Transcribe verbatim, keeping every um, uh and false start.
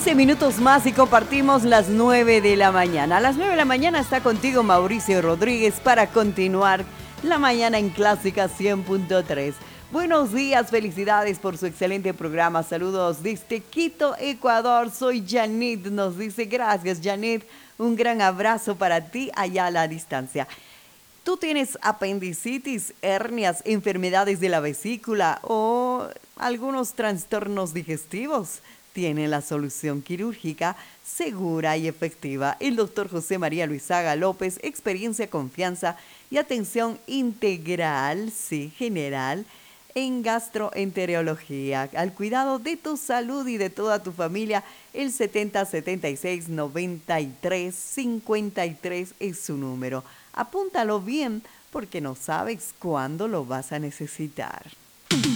quince minutos más y compartimos las nueve de la mañana. A las nueve de la mañana está contigo Mauricio Rodríguez para continuar la mañana en Clásica cien punto tres. Buenos días, felicidades por su excelente programa. Saludos desde Quito, Ecuador. Soy Janet, nos dice gracias, Janet. Un gran abrazo para ti allá a la distancia. ¿Tú tienes apendicitis, hernias, enfermedades de la vesícula o algunos trastornos digestivos? Tiene la solución quirúrgica segura y efectiva. El doctor José María Luisaga López, experiencia, confianza y atención integral, sí, general, en gastroenterología, al cuidado de tu salud y de toda tu familia. El setenta setenta y seis noventa y tres cincuenta y tres es su número. Apúntalo bien porque no sabes cuándo lo vas a necesitar.